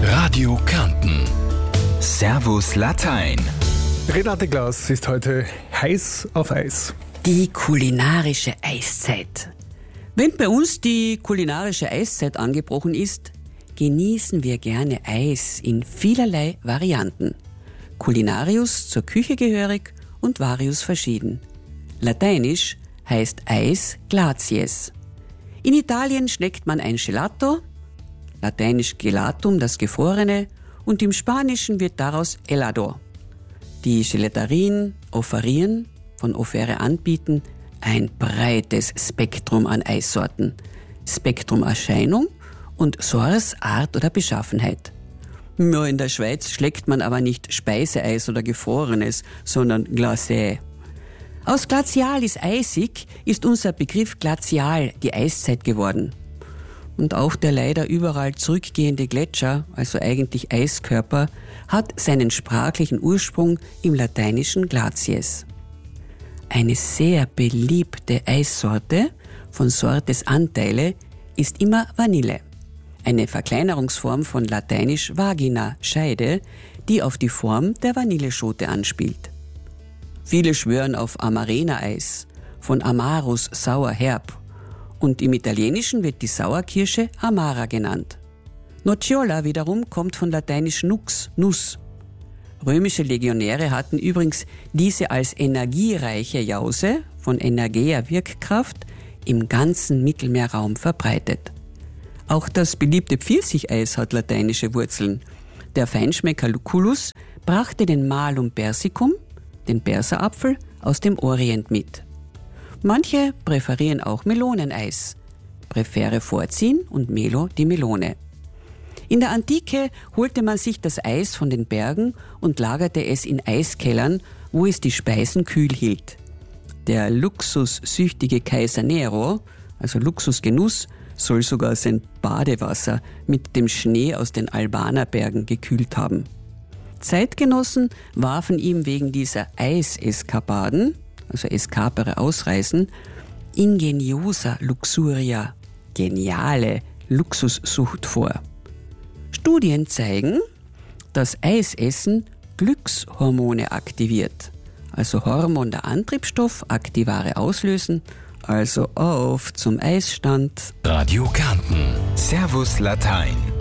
Radio Kärnten. Servus Latein. Renate Glas ist heute heiß auf Eis. Die kulinarische Eiszeit. Wenn bei uns die kulinarische Eiszeit angebrochen ist, genießen wir gerne Eis in vielerlei Varianten. Culinarius zur Küche gehörig und varius verschieden. Lateinisch heißt Eis glacies. In Italien schmeckt man ein Gelato, lateinisch gelatum, das Gefrorene, und im Spanischen wird daraus helado. Die Gelaterien offerieren, von offere anbieten, ein breites Spektrum an Eissorten. Spektrum Erscheinung und Source, Art oder Beschaffenheit. Ja, in der Schweiz schlägt man aber nicht Speiseeis oder Gefrorenes, sondern Glacé. Aus glacialis eisig ist unser Begriff Glazial, die Eiszeit geworden. Und auch der leider überall zurückgehende Gletscher, also eigentlich Eiskörper, hat seinen sprachlichen Ursprung im lateinischen glacies. Eine sehr beliebte Eissorte von Sortes Anteile ist immer Vanille. Eine Verkleinerungsform von lateinisch vagina, Scheide, die auf die Form der Vanilleschote anspielt. Viele schwören auf Amarena-Eis, von Amarus sauer-herb, und im Italienischen wird die Sauerkirsche Amara genannt. Nocciola wiederum kommt von lateinisch nux, Nuss. Römische Legionäre hatten übrigens diese als energiereiche Jause, von Energia Wirkkraft, im ganzen Mittelmeerraum verbreitet. Auch das beliebte Pfirsicheis hat lateinische Wurzeln. Der Feinschmecker Lucullus brachte den Malum persicum, den Perserapfel, aus dem Orient mit. Manche präferieren auch Meloneneis. Präfere vorziehen und Melo die Melone. In der Antike holte man sich das Eis von den Bergen und lagerte es in Eiskellern, wo es die Speisen kühl hielt. Der luxussüchtige Kaiser Nero, also Luxusgenuss, soll sogar sein Badewasser mit dem Schnee aus den Albanerbergen gekühlt haben. Zeitgenossen warfen ihm wegen dieser Eiseskapaden, also Escapere Ausreisen, ingeniosa luxuria, geniale Luxussucht vor. Studien zeigen, dass Eisessen Glückshormone aktiviert, also Hormon der Antriebsstoff, Aktivare auslösen, also auf zum Eisstand. Radio Kärnten. Servus Latein.